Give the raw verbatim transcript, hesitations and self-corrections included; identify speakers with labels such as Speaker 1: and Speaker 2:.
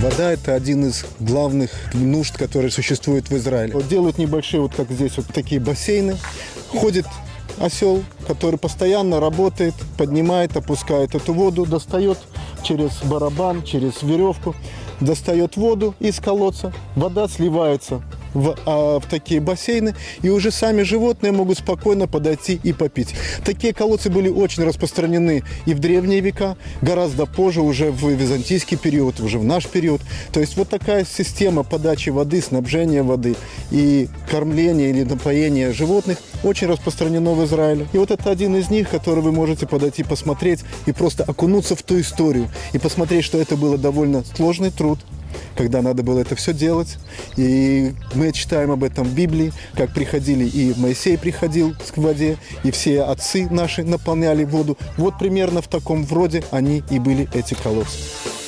Speaker 1: Вода – это один из главных нужд, которые существуют в Израиле. Вот делают небольшие, вот как здесь, вот такие бассейны. Ходит осел, который постоянно работает, поднимает, опускает эту воду, достает через барабан, через веревку, достает воду из колодца. Вода сливается в, а, в такие бассейны, и уже сами животные могут спокойно подойти и попить. Такие колодцы были очень распространены и в древние века, гораздо позже, уже в византийский период, уже в наш период. То есть вот такая система подачи воды, снабжения воды и кормления или напоения животных очень распространено в Израиле. И вот это один из них, который вы можете подойти посмотреть и просто окунуться в ту историю и посмотреть, что это был довольно сложный труд, когда надо было это все делать. И мы читаем об этом в Библии, как приходили, и Моисей приходил к воде, и все отцы наши наполняли воду. Вот примерно в таком вроде они и были, эти колодцы.